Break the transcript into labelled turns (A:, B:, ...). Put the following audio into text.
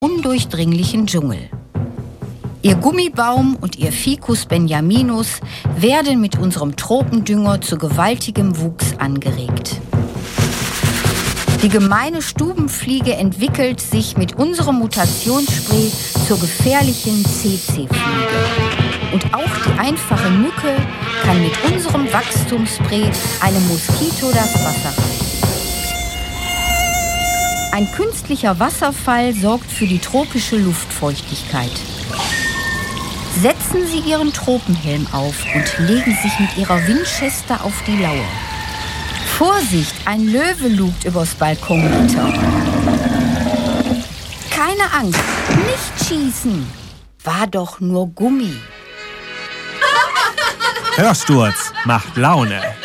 A: undurchdringlichen Dschungel. Ihr Gummibaum und ihr Ficus benjaminus werden mit unserem Tropendünger zu gewaltigem Wuchs angeregt. Die gemeine Stubenfliege entwickelt sich mit unserem Mutationsspray zur gefährlichen CC-Fliege. Und auch die einfache Mücke kann mit unserem Wachstumsspray einem Moskito das Wasser reichen. Ein künstlicher Wasserfall sorgt für die tropische Luftfeuchtigkeit. Setzen Sie Ihren Tropenhelm auf und legen sich mit Ihrer Winchester auf die Lauer. Vorsicht, ein Löwe lugt übers Balkongitter. Keine Angst, nicht schießen. War doch nur Gummi.
B: Hörsturz macht Laune.